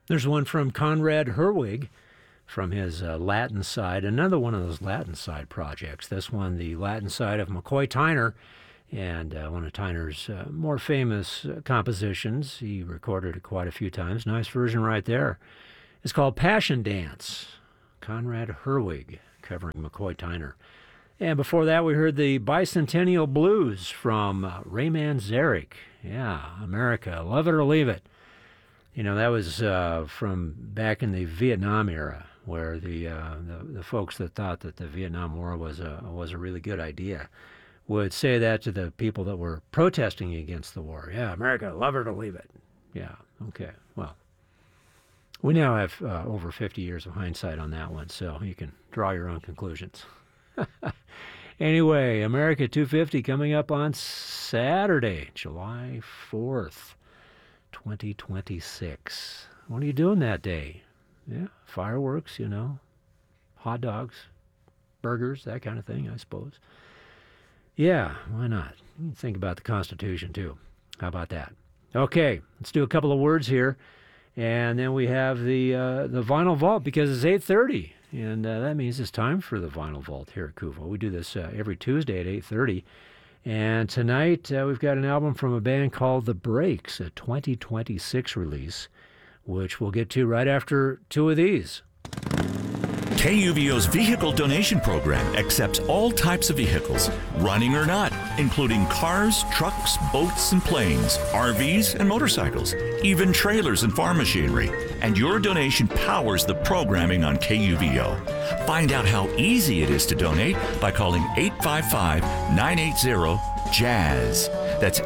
There's one from Conrad Herwig from his Latin side, another one of those Latin side projects. This one, the Latin side of McCoy Tyner, and one of Tyner's more famous compositions. He recorded it quite a few times. Nice version right there. It's called Passion Dance. Conrad Herwig covering McCoy Tyner. And before that, we heard the Bicentennial Blues from Ray Manzarek. Yeah, America, love it or leave it. You know, that was from back in the Vietnam era, where the folks that thought that the Vietnam War was a really good idea would say that to the people that were protesting against the war. Yeah, America, love it or leave it. Yeah, okay, well. We now have over 50 years of hindsight on that one, so you can draw your own conclusions. Anyway, America 250 coming up on Saturday, July 4th, 2026. What are you doing that day? Yeah, fireworks, you know, hot dogs, burgers, that kind of thing, I suppose. Yeah, why not? You can think about the Constitution, too. How about that? Okay, let's do a couple of words here. And then we have the Vinyl Vault, because it's 8:30, and that means it's time for the Vinyl Vault here at Kuvo. We do this every Tuesday at 8:30, and tonight we've got an album from a band called The Breaks, a 2026 release, which we'll get to right after two of these. KUVO's vehicle donation program accepts all types of vehicles, running or not, including cars, trucks, boats, and planes, RVs and motorcycles, even trailers and farm machinery. And your donation powers the programming on KUVO. Find out how easy it is to donate by calling 855-980-JAZZ. That's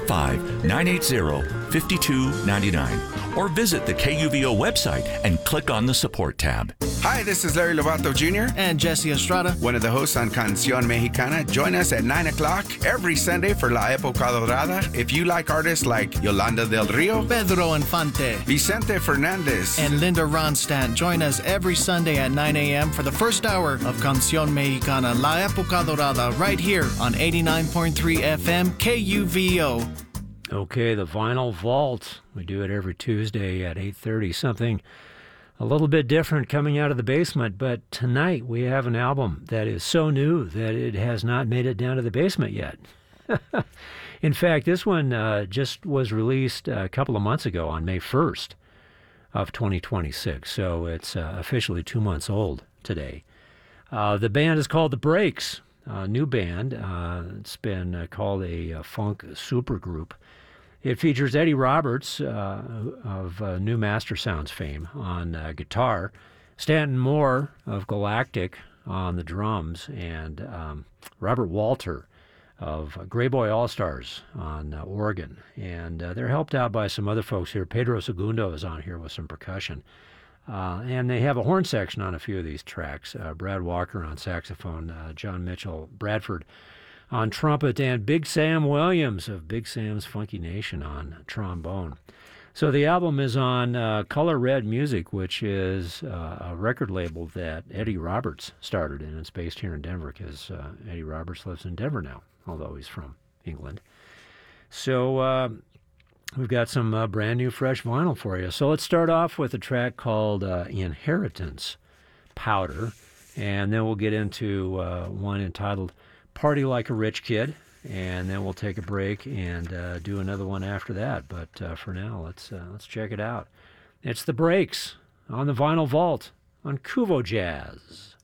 855-980-5299. Or visit the KUVO website and click on the support tab. Hi, this is Larry Lovato Jr. and Jesse Estrada, one of the hosts on Canción Mexicana. Join us at 9 o'clock every Sunday for La Época Dorada. If you like artists like Yolanda del Rio, Pedro Infante, Vicente Fernandez, and Linda Ronstadt, join us every Sunday at 9 a.m. for the first hour of Canción Mexicana, La Época Dorada, right here on 89.3 FM KUVO. Okay, the Vinyl Vault. We do it every Tuesday at 8:30. Something a little bit different coming out of the basement, but tonight we have an album that is so new that it has not made it down to the basement yet. In fact, this one just was released a couple of months ago on May 1st of 2026, so it's officially 2 months old today. The band is called The Breaks, a new band. It's been called a funk supergroup. It features Eddie Roberts of New Master Sounds fame on guitar, Stanton Moore of Galactic on the drums, and Robert Walter of Grey Boy All-Stars on organ. And they're helped out by some other folks here. Pedro Segundo is on here with some percussion. And they have a horn section on a few of these tracks. Brad Walker on saxophone, John Mitchell Bradford on trumpet, and Big Sam Williams of Big Sam's Funky Nation on trombone. So the album is on Color Red Music, which is a record label that Eddie Roberts started, and it's based here in Denver because Eddie Roberts lives in Denver now, although he's from England. So we've got some brand new fresh vinyl for you. So let's start off with a track called Inheritance Powder, and then we'll get into one entitled Party Like a Rich Kid, and then we'll take a break and do another one after that. But for now, let's check it out. It's The Breaks on the Vinyl Vault on Kuvo Jazz.